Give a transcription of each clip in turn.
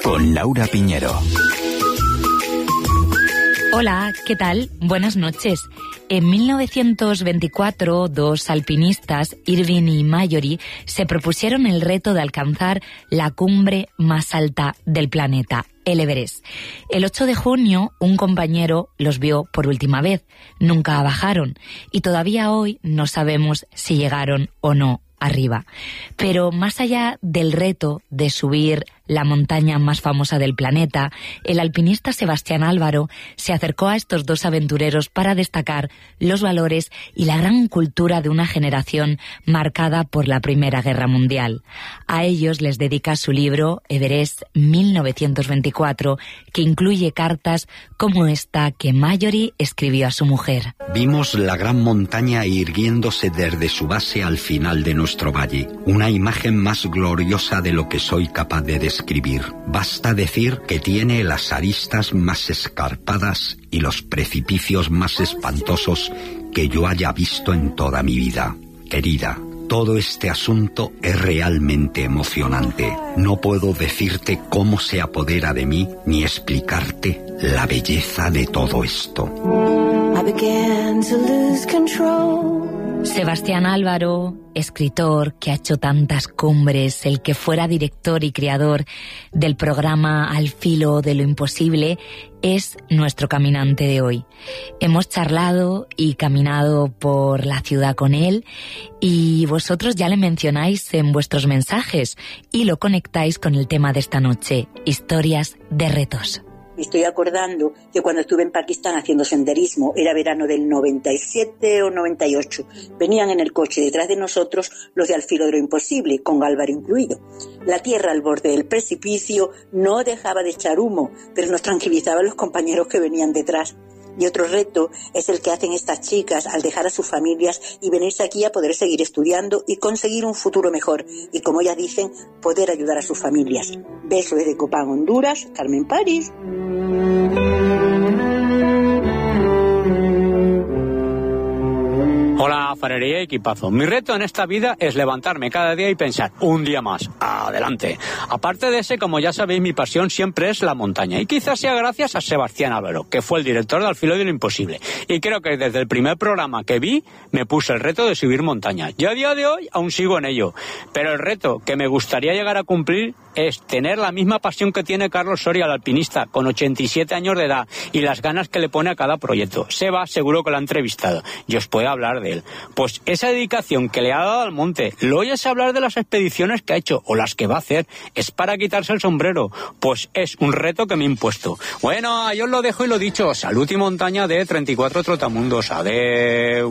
con Laura Piñero. Hola, ¿qué tal? Buenas noches. En 1924, dos alpinistas, Irving y Mallory, se propusieron el reto de alcanzar la cumbre más alta del planeta, el Everest. El 8 de junio, un compañero los vio por última vez. Nunca bajaron y todavía hoy no sabemos si llegaron o no arriba. Pero más allá del reto de subir la montaña más famosa del planeta, el alpinista Sebastián Álvaro se acercó a estos dos aventureros para destacar los valores y la gran cultura de una generación marcada por la Primera Guerra Mundial. A ellos les dedica su libro Everest 1924, que incluye cartas como esta que Mallory escribió a su mujer. Vimos la gran montaña irguiéndose desde su base al final de nuestro valle, una imagen más gloriosa de lo que soy capaz de describir. Basta decir que tiene las aristas más escarpadas y los precipicios más espantosos que yo haya visto en toda mi vida. Querida, todo este asunto es realmente emocionante. No puedo decirte cómo se apodera de mí ni explicarte la belleza de todo esto. I began to lose control. Sebastián Álvaro, escritor que ha hecho tantas cumbres, el que fuera director y creador del programa Al filo de lo imposible, es nuestro caminante de hoy. Hemos charlado y caminado por la ciudad con él y vosotros ya le mencionáis en vuestros mensajes y lo conectáis con el tema de esta noche, historias de retos. Me estoy acordando que cuando estuve en Pakistán haciendo senderismo, era verano del 97 o 98, venían en el coche detrás de nosotros los de Al filo de lo imposible, con Álvaro incluido. La tierra al borde del precipicio no dejaba de echar humo, pero nos tranquilizaban los compañeros que venían detrás. Y otro reto es el que hacen estas chicas al dejar a sus familias y venirse aquí a poder seguir estudiando y conseguir un futuro mejor. Y como ellas dicen, poder ayudar a sus familias. Beso desde Copán, Honduras, Carmen París. Hola, farería y equipazo. Mi reto en esta vida es levantarme cada día y pensar, un día más, adelante. Aparte de ese, como ya sabéis, mi pasión siempre es la montaña. Y quizás sea gracias a Sebastián Álvaro, que fue el director de Al filo de lo imposible. Y creo que desde el primer programa que vi, me puse el reto de subir montaña. Yo a día de hoy aún sigo en ello. Pero el reto que me gustaría llegar a cumplir es tener la misma pasión que tiene Carlos Soria, el alpinista, con 87 años de edad, y las ganas que le pone a cada proyecto. Seba seguro que lo ha entrevistado y os puede hablar de él. Pues esa dedicación que le ha dado al monte, lo oyes hablar de las expediciones que ha hecho o las que va a hacer, es para quitarse el sombrero. Pues es un reto que me he impuesto. Bueno, yo os lo dejo y lo dicho. Salud y montaña de 34 Trotamundos. Adeu.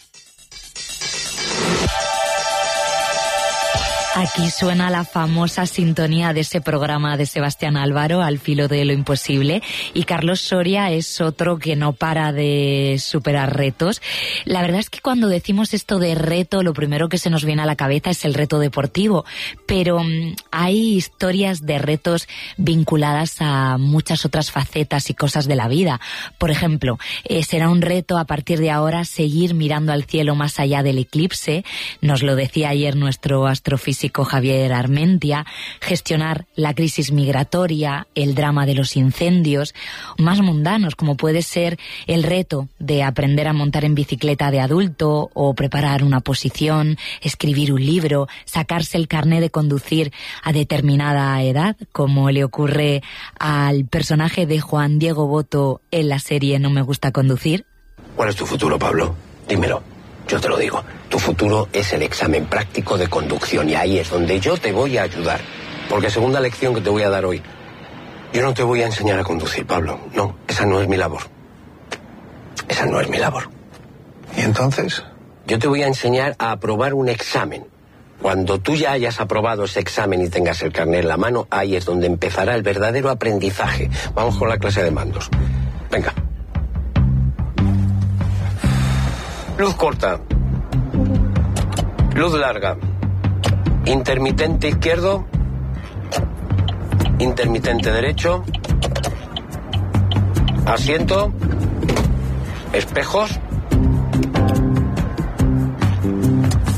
Aquí suena la famosa sintonía de ese programa de Sebastián Álvaro, Al filo de lo imposible, y Carlos Soria es otro que no para de superar retos. La verdad es que cuando decimos esto de reto, lo primero que se nos viene a la cabeza es el reto deportivo, pero hay historias de retos vinculadas a muchas otras facetas y cosas de la vida. Por ejemplo, será un reto a partir de ahora seguir mirando al cielo más allá del eclipse, nos lo decía ayer nuestro astrofísico Javier Armentia, gestionar la crisis migratoria, el drama de los incendios, más mundanos como puede ser el reto de aprender a montar en bicicleta de adulto o preparar una oposición, escribir un libro, sacarse el carné de conducir a determinada edad, como le ocurre al personaje de Juan Diego Boto en la serie No me gusta conducir. ¿Cuál es tu futuro, Pablo? Dímelo. Yo te lo digo, tu futuro es el examen práctico de conducción y ahí es donde yo te voy a ayudar. Porque segunda lección que te voy a dar hoy, yo no te voy a enseñar a conducir, Pablo. No, esa no es mi labor. Esa no es mi labor. ¿Y entonces? Yo te voy a enseñar a aprobar un examen. Cuando tú ya hayas aprobado ese examen y tengas el carnet en la mano, ahí es donde empezará el verdadero aprendizaje. Vamos con la clase de mandos. Venga. Luz corta. Luz larga. Intermitente izquierdo. Intermitente derecho. Asiento. Espejos.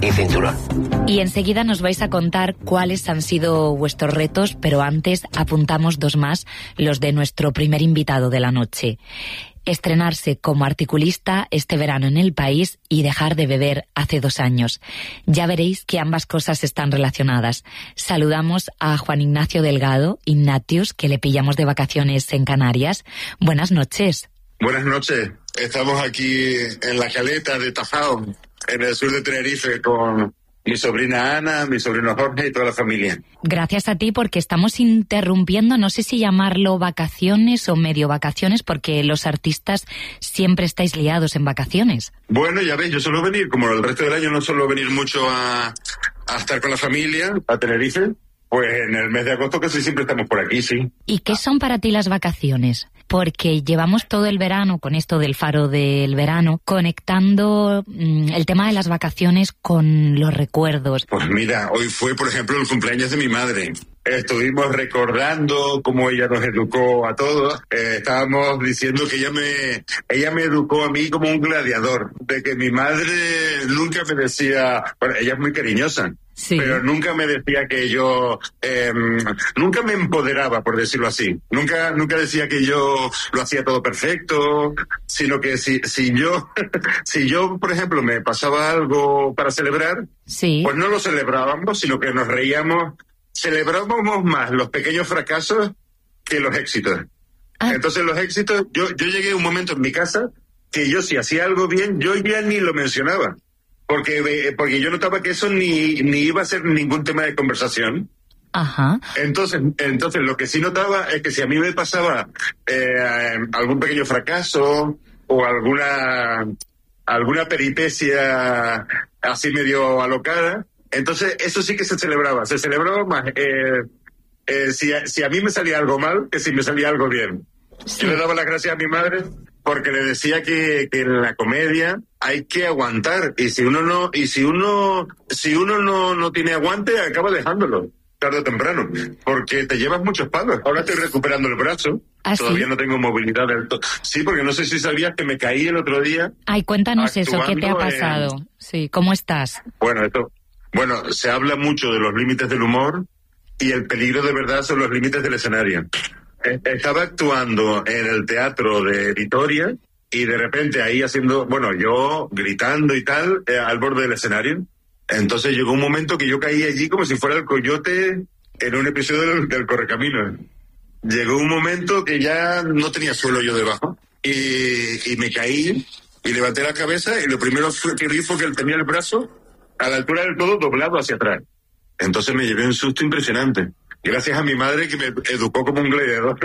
y cinturón. Y enseguida nos vais a contar cuáles han sido vuestros retos, pero antes apuntamos dos más, los de nuestro primer invitado de la noche. Estrenarse como articulista este verano en El País y dejar de beber hace 2 años. Ya veréis que ambas cosas están relacionadas. Saludamos a Juan Ignacio Delgado, Ignatius, que le pillamos de vacaciones en Canarias. Buenas noches. Buenas noches. Estamos aquí en la caleta de Tajao, en el sur de Tenerife, con mi sobrina Ana, mi sobrino Jorge y toda la familia. Gracias a ti, porque estamos interrumpiendo, no sé si llamarlo vacaciones o medio vacaciones, porque los artistas siempre estáis liados en vacaciones. Bueno, ya ves, yo suelo venir, como el resto del año no suelo venir mucho a estar con la familia, a Tenerife, pues en el mes de agosto casi siempre estamos por aquí, sí. ¿Y qué son para ti las vacaciones? Porque llevamos todo el verano con esto del faro del verano, conectando el tema de las vacaciones con los recuerdos. Pues mira, hoy fue, por ejemplo, el cumpleaños de mi madre. Estuvimos recordando cómo ella nos educó a todos. Estábamos diciendo que ella me educó a mí como un gladiador. De que mi madre nunca me decía... Bueno, ella es muy cariñosa. Sí. Pero nunca me decía que yo... nunca me empoderaba, por decirlo así. Nunca decía que yo lo hacía todo perfecto, sino que si yo, si yo, por ejemplo, me pasaba algo para celebrar, sí, pues no lo celebrábamos, sino que nos reíamos. Celebrábamos más los pequeños fracasos que los éxitos. Entonces los éxitos, yo llegué a un momento en mi casa que yo si hacía algo bien, yo ya ni lo mencionaba. Porque yo notaba que eso ni iba a ser ningún tema de conversación. Ajá. Entonces lo que sí notaba es que si a mí me pasaba algún pequeño fracaso o alguna peripecia así medio alocada, entonces eso sí que se celebraba más si a mí me salía algo mal que si me salía algo bien. Sí. Yo le daba las gracias a mi madre porque le decía que en la comedia hay que aguantar, y si uno no tiene aguante, acaba dejándolo tarde o temprano, porque te llevas muchos palos. Ahora estoy recuperando el brazo. Todavía ¿sí? No tengo movilidad del todo. Sí, porque no sé si sabías que me caí el otro día. Ay, cuéntanos eso, ¿qué te ha pasado? Sí, ¿cómo estás? Bueno, se habla mucho de los límites del humor y el peligro de verdad son los límites del escenario. Estaba actuando en el teatro de Vitoria y de repente ahí yo gritando y tal, al borde del escenario. Entonces llegó un momento que yo caí allí como si fuera el coyote en un episodio del Correcaminos. Llegó un momento que ya no tenía suelo yo debajo y me caí y levanté la cabeza y lo primero que vi fue que él tenía el brazo a la altura del codo doblado hacia atrás. Entonces me llevé un susto impresionante. Gracias a mi madre que me educó como un gladiador.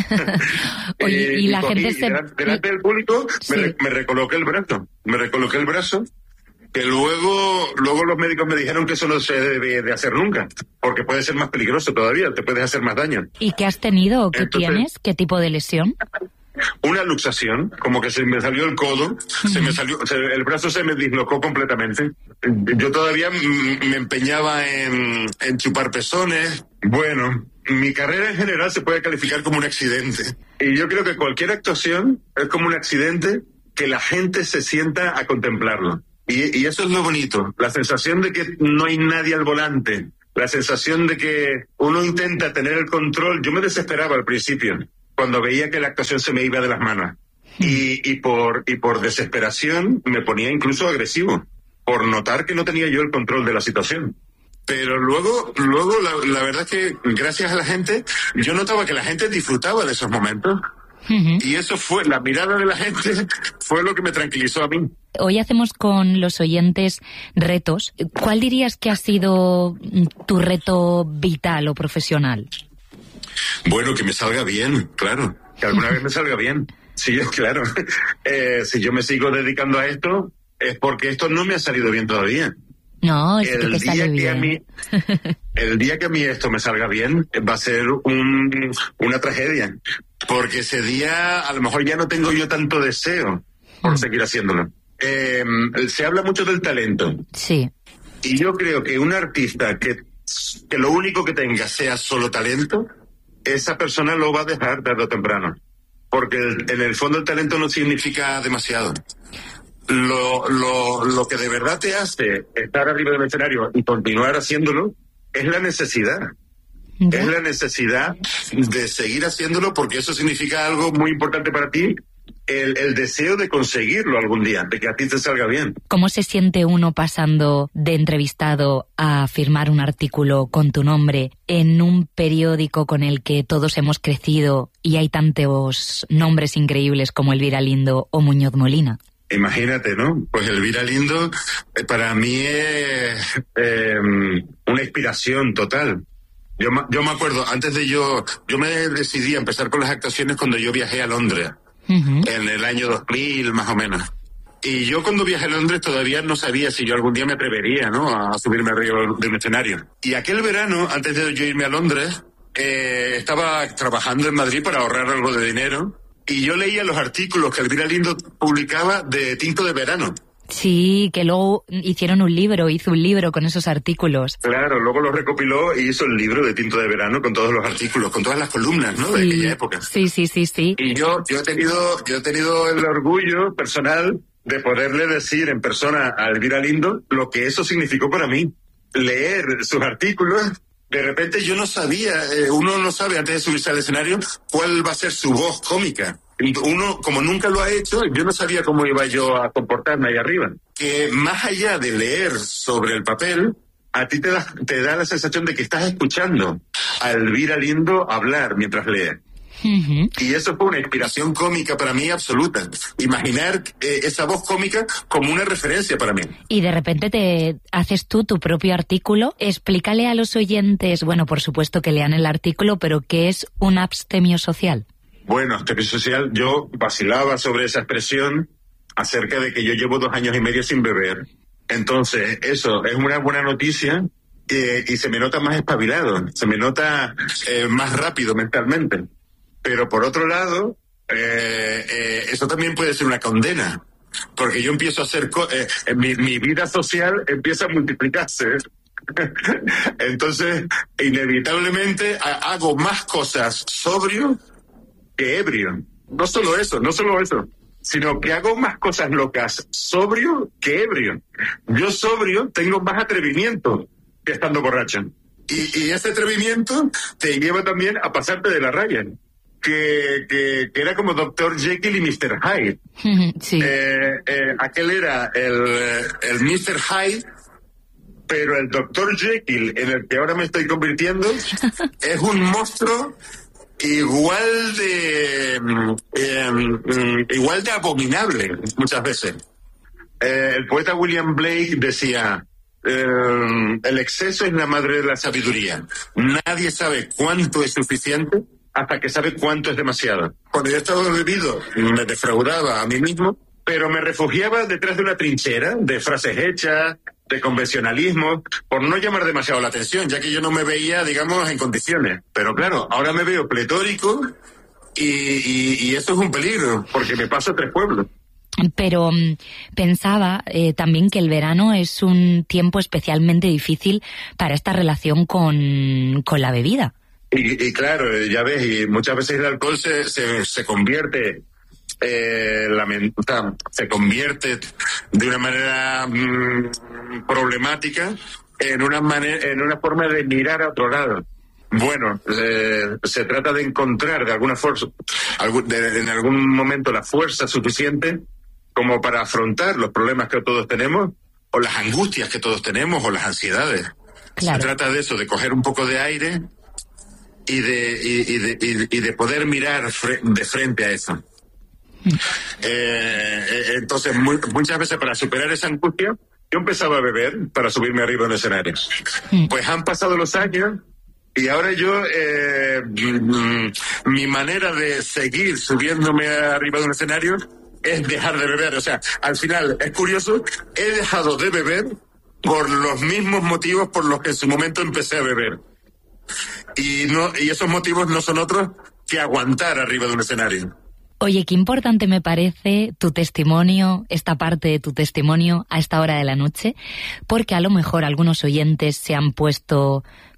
Oye, y la gente delante del público sí. me recoloqué el brazo, que luego los médicos me dijeron que eso no se debe de hacer nunca, porque puede ser más peligroso todavía, te puedes hacer más daño. ¿Y qué has tenido o qué tienes? ¿Qué tipo de lesión? Una luxación, como que se me salió el codo, el brazo se me dislocó completamente. Yo todavía me empeñaba en chupar pezones. Bueno, mi carrera en general se puede calificar como un accidente. Y yo creo que cualquier actuación es como un accidente que la gente se sienta a contemplarlo. Y eso es lo bonito, la sensación de que no hay nadie al volante, la sensación de que uno intenta tener el control. Yo me desesperaba al principio, cuando veía que la actuación se me iba de las manos. Y por desesperación me ponía incluso agresivo, por notar que no tenía yo el control de la situación. Pero luego la verdad es que gracias a la gente, yo notaba que la gente disfrutaba de esos momentos. Uh-huh. Y eso fue, la mirada de la gente fue lo que me tranquilizó a mí. Hoy hacemos con los oyentes retos. ¿Cuál dirías que ha sido tu reto vital o profesional? Bueno, que me salga bien, claro. Que alguna vez me salga bien. Sí, claro. Si yo me sigo dedicando a esto, es porque esto no me ha salido bien todavía. No, es que te sale bien. El día que a mí esto me salga bien, va a ser una tragedia. Porque ese día, a lo mejor ya no tengo yo tanto deseo por seguir haciéndolo. Se habla mucho del talento. Sí. Y yo creo que un artista que lo único que tenga sea solo talento, esa persona lo va a dejar tarde o temprano. Porque en el fondo el talento no significa demasiado. lo que de verdad te hace estar arriba del escenario y continuar haciéndolo es la necesidad. Es la necesidad de seguir haciéndolo, porque eso significa algo muy importante para ti, el deseo de conseguirlo algún día, de que a ti te salga bien. ¿Cómo se siente uno pasando de entrevistado a firmar un artículo con tu nombre en un periódico con el que todos hemos crecido y hay tantos nombres increíbles como Elvira Lindo o Muñoz Molina? Imagínate, ¿no? Pues Elvira Lindo para mí es una inspiración total. Yo me acuerdo, antes de yo me decidí a empezar con las actuaciones cuando yo viajé a Londres, en el año 2000 más o menos. Y yo cuando viajé a Londres todavía no sabía si yo algún día me atrevería, ¿no?, a subirme arriba de un escenario. Y aquel verano, antes de yo irme a Londres, estaba trabajando en Madrid para ahorrar algo de dinero, y yo leía los artículos que Elvira Lindo publicaba de Tinto de Verano. Sí, que luego hizo un libro con esos artículos. Claro, luego lo recopiló y hizo el libro de Tinto de Verano con todos los artículos, con todas las columnas, ¿no?, de aquella época. Sí. Y yo he tenido el orgullo personal de poderle decir en persona a Elvira Lindo lo que eso significó para mí. Leer sus artículos, de repente yo no sabía, uno no sabe antes de subirse al escenario cuál va a ser su voz cómica. Uno, como nunca lo ha hecho, yo no sabía cómo iba yo a comportarme ahí arriba. Que más allá de leer sobre el papel, a ti te da la sensación de que estás escuchando a Elvira Lindo hablar mientras lee. Y eso fue una inspiración cómica para mí absoluta. Imaginar esa voz cómica como una referencia para mí. Y de repente te haces tú tu propio artículo. Explícale a los oyentes, bueno, por supuesto que lean el artículo, pero ¿qué es un abstemio social? Bueno, abstemio social, yo vacilaba sobre esa expresión acerca de que yo llevo 2 años y medio sin beber. Entonces, eso es una buena noticia y se me nota más espabilado, se me nota más rápido mentalmente. Pero por otro lado, eso también puede ser una condena, porque yo empiezo a hacer mi vida social empieza a multiplicarse. Entonces, inevitablemente hago más cosas sobrio que ebrio. No solo eso, sino que hago más cosas locas sobrio que ebrio. Yo sobrio tengo más atrevimiento que estando borracho. Y ese atrevimiento te lleva también a pasarte de la raya. Que era como Dr. Jekyll y Mr. Hyde. Sí. Aquel era el Mr. Hyde, pero el Dr. Jekyll en el que ahora me estoy convirtiendo es un monstruo igual de abominable muchas veces. El poeta William Blake decía: el exceso es la madre de la sabiduría. Nadie sabe cuánto es suficiente hasta que sabe cuánto es demasiado. Cuando yo estaba bebido, me defraudaba a mí mismo, pero me refugiaba detrás de una trinchera de frases hechas, de convencionalismo, por no llamar demasiado la atención, ya que yo no me veía, digamos, en condiciones. Pero claro, ahora me veo pletórico y eso es un peligro, porque me paso 3 pueblos. Pero pensaba también que el verano es un tiempo especialmente difícil para esta relación con la bebida. Y claro, ya ves, y muchas veces el alcohol se convierte se convierte de una manera problemática en una forma de mirar a otro lado. Bueno, se trata de encontrar de alguna forma, en algún momento, la fuerza suficiente como para afrontar los problemas que todos tenemos, o las angustias que todos tenemos, o las ansiedades. Claro. Se trata de eso, de coger un poco de aire y de poder mirar de frente a eso. Entonces, muchas veces para superar esa angustia, yo empezaba a beber para subirme arriba de un escenario. Pues han pasado los años y ahora yo, mi manera de seguir subiéndome arriba de un escenario es dejar de beber. O sea, al final, es curioso, he dejado de beber por los mismos motivos por los que en su momento empecé a beber. Y esos motivos no son otros que aguantar arriba de un escenario. Oye, qué importante me parece tu testimonio, esta parte de tu testimonio a esta hora de la noche, porque a lo mejor algunos oyentes se han puesto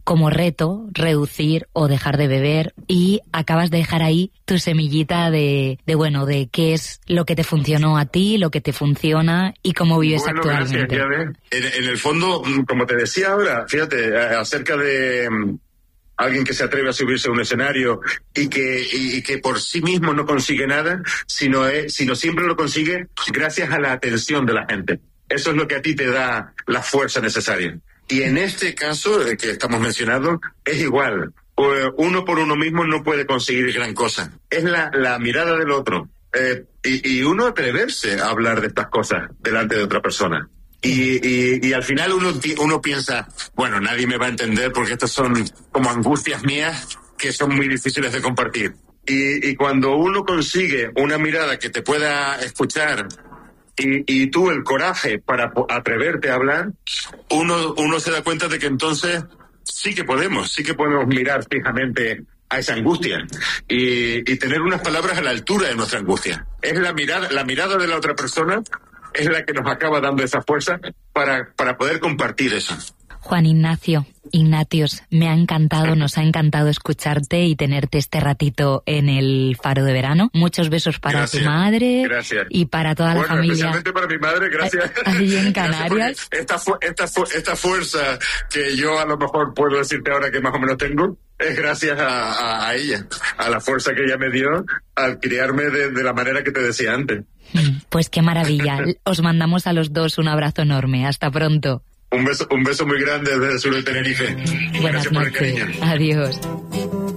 como reto reducir o dejar de beber, y acabas de dejar ahí tu semillita de qué es lo que te funcionó a ti, lo que te funciona y cómo vives actualmente. Gracias, en el fondo, como te decía ahora, fíjate, acerca de alguien que se atreve a subirse a un escenario y que por sí mismo no consigue nada, sino siempre lo consigue gracias a la atención de la gente. Eso es lo que a ti te da la fuerza necesaria. Y en este caso que estamos mencionando, es igual. Uno por uno mismo no puede conseguir gran cosa. Es la mirada del otro. Y uno atreverse a hablar de estas cosas delante de otra persona. Y al final uno piensa, bueno, nadie me va a entender porque estas son como angustias mías que son muy difíciles de compartir. Y cuando uno consigue una mirada que te pueda escuchar y tú el coraje para atreverte a hablar, uno se da cuenta de que entonces sí que podemos mirar fijamente a esa angustia y tener unas palabras a la altura de nuestra angustia. Es la mirada de la otra persona es la que nos acaba dando esa fuerza para poder compartir eso. Juan Ignatius, nos ha encantado escucharte y tenerte este ratito en el Faro de Verano. Muchos besos para tu madre y para toda la familia. Especialmente para mi madre, gracias. Allí en Canarias. Esta fuerza que yo a lo mejor puedo decirte ahora que más o menos tengo, es gracias a ella, a la fuerza que ella me dio al criarme de la manera que te decía antes. Pues qué maravilla. Os mandamos a los dos un abrazo enorme. Hasta pronto. Un beso muy grande desde el sur de Tenerife. Buenas noches. Adiós.